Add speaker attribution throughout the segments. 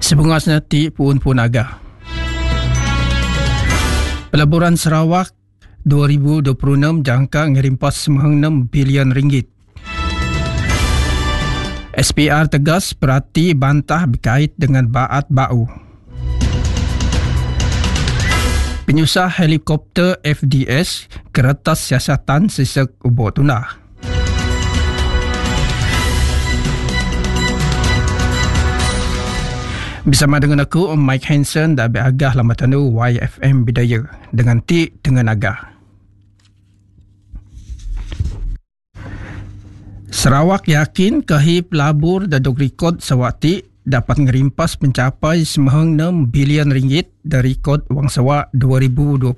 Speaker 1: Sebungasnya ti puun-puun aga. Pelaburan Sarawak 2026 jangka ngerimpas 96 bilion ringgit. SPR tegas perhati bantah berkait dengan baat bau. Penyusah helikopter FDS kertas siasatan sisek ubur tunah. Bersama dengan aku, Mike Hansen dan beragah lamatan YFM Bidaya dengan ti dengan agah. Sarawak yakin kahi pelabur daduk rekod sawati dapat ngerimpas mencapai 96 bilion ringgit dari rekod wang sawak 2025.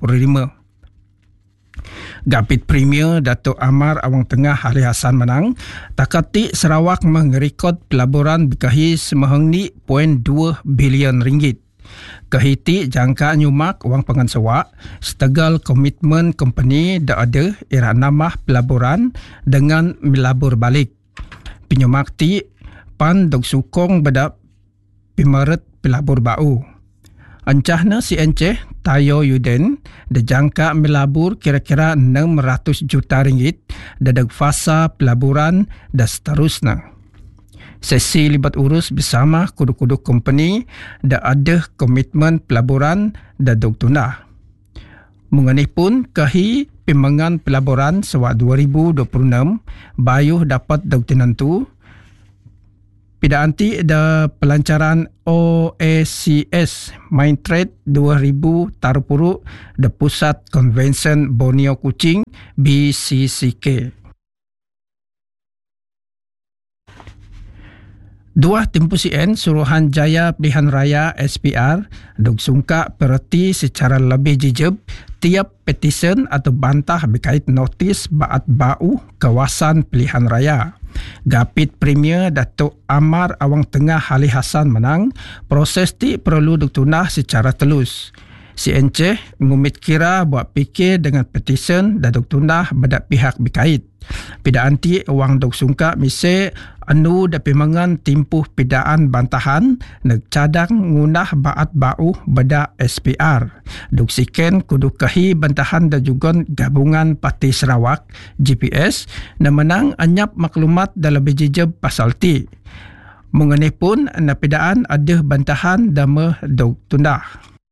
Speaker 1: Gapit Premier Datuk Amar Awang Tengah Ali Hassan menang, takati Sarawak mengerekod pelaburan berkahi 92 bilion ringgit. Kahiti jangka nyumak wang pengan sawak, setegal komitmen company dah ada era namah pelaburan dengan melabur balik. Penyumak ti pan dok sukong bedak pimaret pelabur bau. Ancahna si Enceh Tayo Yuden dijangka melabur kira-kira 600 juta ringgit dadak fasa pelaburan dan seterusnya. Sesi libat urus bersama kudu-kudu company dah ada komitmen pelaburan daduk tunah. Mengenai pun kahi pembangunan pelaburan sewak 2026 bayuh dapat dok tentu. Pada anti ada pelancaran OACS Main Trade 2000 Tarupuru di Pusat Konvensyen Borneo Kuching BCCK. Dua Tempusian Suruhanjaya Pilihan Raya SPR dok sungka perhati secara lebih jijab tiap petisen atau bantah berkait notis baat bau kawasan pilihan raya. Gapit Premier Datuk Amar Awang Tengah Ali Hassan menang, proses ti perlu ditunah secara telus. Si Enceh ngumit kira buat fikir dengan petisen dan tunah pada pihak berkait. Pada anti wang dok sungka mise anu da pemangan timpuh pidaan bantahan nak cadang ngunah baat bau pada SPR. Dok siken kudu kahi bantahan da jugon gabungan Parti Sarawak GPS na menang anyap maklumat da lebih jejeb pasal ti. Mengenai pun na pidaan ada bantahan da dok tundah.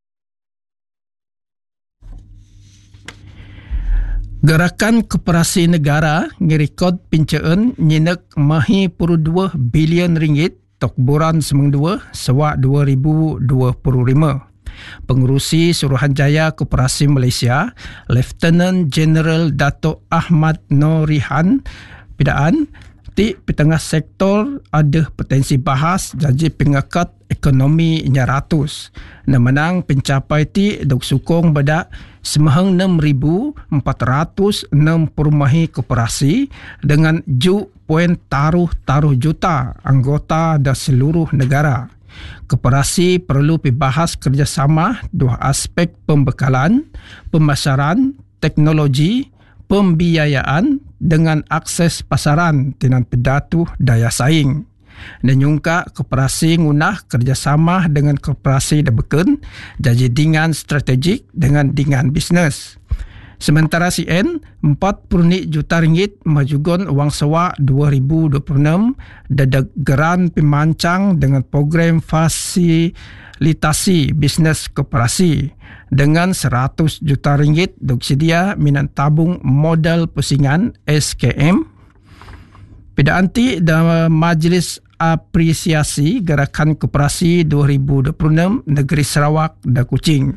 Speaker 1: Gerakan Koperasi Negara ngerekod pincaan nyenek mahi puru 2 bilion ringgit tok buran semang 2 sewak 2025. Pengurusi Suruhanjaya Koperasi Malaysia, Lieutenant General Datuk Ahmad Norihan pidaan ti petengah sektor ada potensi bahas janji pengakat ekonomi nyaratus. Na menang pencapai ti dok sukong badak 96,406 perumahi koperasi dengan taruh juta anggota dan seluruh negara. Koperasi perlu dibahas kerjasama dua aspek pembekalan, pemasaran, teknologi, pembiayaan dengan akses pasaran dengan pedatu daya saing. Dan nyungka koperasi ngunah kerjasama dengan koperasi debeken jadi dingan strategik dengan dingan bisnes. Sementara CN 40 juta ringgit majugon wang sewa 2026 dadak geran pemancang dengan program fasilitasi bisnes koperasi dengan 100 juta ringgit dok sedia minat tabung modal pusingan SKM. Pada anti dalam Majlis Apresiasi Gerakan Koperasi 2026 Negeri Sarawak dan Kuching.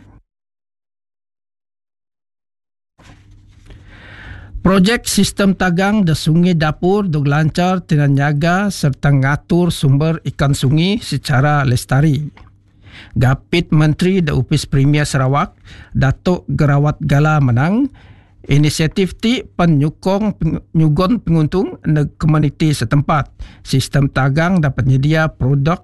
Speaker 1: Projek sistem tagang dan sungai dapur dok lancar dengan nyaga serta ngatur sumber ikan sungai secara lestari. Gapit Menteri dan Upis Premier Sarawak, Datuk Gerawat Gala menang, inisiatif ti penyukong nyugon penguntung neg komuniti setempat. Sistem tagang dapat nyedia produk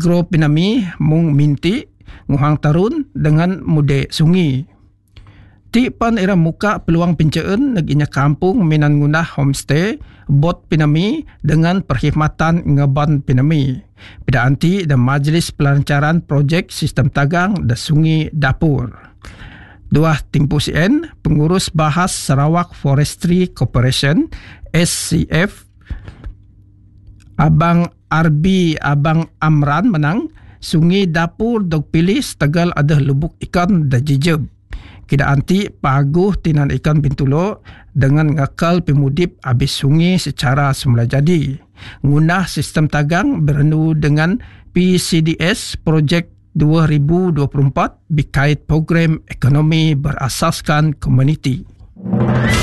Speaker 1: agropinami mung minti nguhang tarun dengan mude sungai. Ti pan era muka peluang pencaan naginya kampung minan ngunah homestay, bot pinami dengan perkhidmatan ngeban pinami. Pada anti dan Majlis Pelancaran Projek Sistem Tagang dan Sungai Dapur. Dua Timpu CN, Pengurus Bahas Sarawak Forestry Corporation, SCF, Abang Arbi Abang Amran menang, Sungai Dapur dok pilih Tegal ada lubuk ikan dan jijab. Kida anti paguh tinan ikan Bintulu dengan ngakal pemudip habis sungai secara semula jadi. Ngunah sistem tagang berenu dengan PCDS Projek 2024 berkait program ekonomi berasaskan komuniti.